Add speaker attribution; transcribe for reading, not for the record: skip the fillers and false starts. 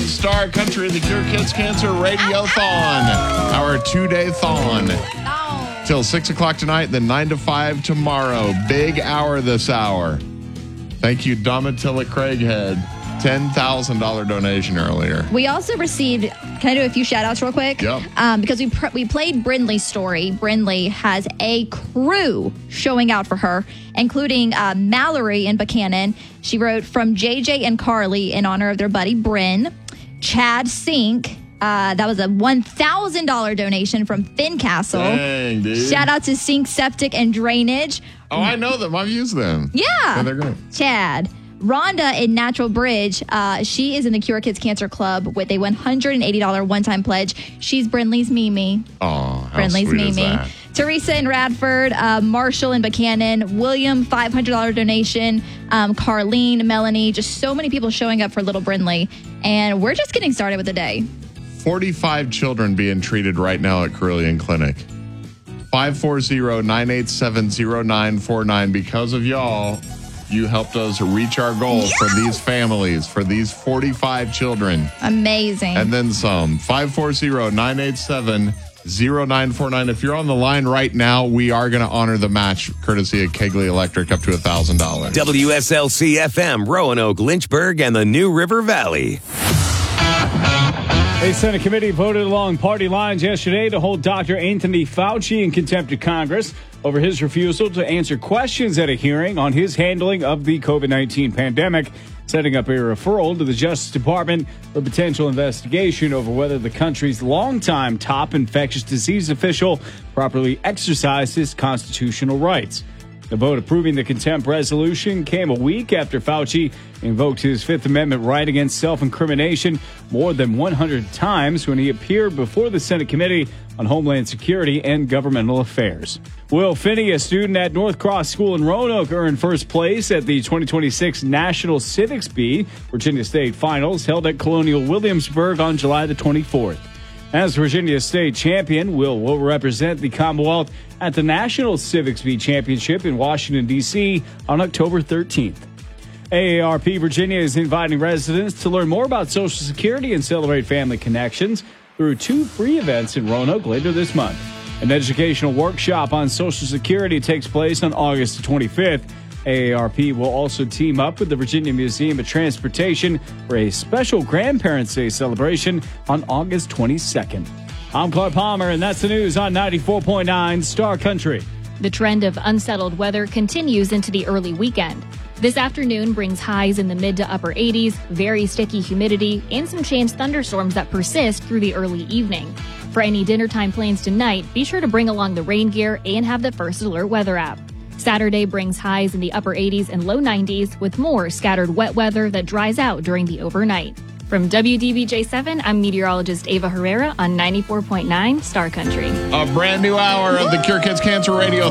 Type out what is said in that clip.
Speaker 1: Star Country, the Cure Kids Cancer Radio-thon. Our 2-day thon. Till 6 o'clock tonight, then 9 to 5 tomorrow. Big hour this hour. Thank you, Domitilla Craighead. $10,000 donation earlier.
Speaker 2: We also received, can I do a few shout outs real quick?
Speaker 1: Yep.
Speaker 2: Because we played Brindley's story. Brindley has a crew showing out for her, including Mallory in Buchanan. She wrote from JJ and Carly in honor of their buddy Bryn. Chad Sink. That was a $1,000 donation from Fincastle.
Speaker 1: Dang, dude.
Speaker 2: Shout out to Sink Septic and Drainage.
Speaker 1: Oh, I know them. I've used them.
Speaker 2: Yeah.
Speaker 1: They're great.
Speaker 2: Chad. Rhonda in Natural Bridge, she is in the Cure Kids Cancer Club with a $180 one-time pledge. She's Brindley's Mimi.
Speaker 1: Oh, how
Speaker 2: Brindley's
Speaker 1: sweet is
Speaker 2: Mimi.
Speaker 1: that?
Speaker 2: Teresa in Radford, Marshall in Buchanan, William, $500 donation, Carlene, Melanie, just so many people showing up for little Brindley. And we're just getting started with the day.
Speaker 1: 45 children being treated right now at Carillion Clinic. 540-987-0949. Because of y'all, you helped us reach our goal for these families, for these 45 children.
Speaker 2: Amazing.
Speaker 1: And then some. 540-987-0949. If you're on the line right now, we are going to honor the match courtesy of Kegley Electric up to $1,000.
Speaker 3: WSLC-FM, Roanoke, Lynchburg, and the New River Valley.
Speaker 4: A Senate committee voted along party lines yesterday to hold Dr. Anthony Fauci in contempt of Congress over his refusal to answer questions at a hearing on his handling of the COVID-19 pandemic, setting up a referral to the Justice Department for potential investigation over whether the country's longtime top infectious disease official properly exercised his constitutional rights. The vote approving the contempt resolution came a week after Fauci invoked his Fifth Amendment right against self-incrimination more than 100 times when he appeared before the Senate Committee on Homeland Security and Governmental Affairs. Will Finney, a student at North Cross School in Roanoke, earned first place at the 2026 National Civics Bee Virginia State Finals held at Colonial Williamsburg on July the 24th. As Virginia State champion, Will represent the Commonwealth at the National Civics Bee Championship in Washington, D.C. on October 13th. AARP Virginia is inviting residents to learn more about Social Security and celebrate family connections through 2 free events in Roanoke later this month. An educational workshop on Social Security takes place on August 25th. AARP will also team up with the Virginia Museum of Transportation for a special Grandparents' Day celebration on August 22nd. I'm Clark Palmer, and that's the news on 94.9 Star Country.
Speaker 5: The trend of unsettled weather continues into the early weekend. This afternoon brings highs in the mid to upper 80s, very sticky humidity, and some chance thunderstorms that persist through the early evening. For any dinnertime plans tonight, be sure to bring along the rain gear and have the First Alert weather app. Saturday brings highs in the upper 80s and low 90s with more scattered wet weather that dries out during the overnight. From WDBJ7, I'm meteorologist Ava Herrera on 94.9 Star Country.
Speaker 1: A brand new hour of the Cure Kids Cancer Radio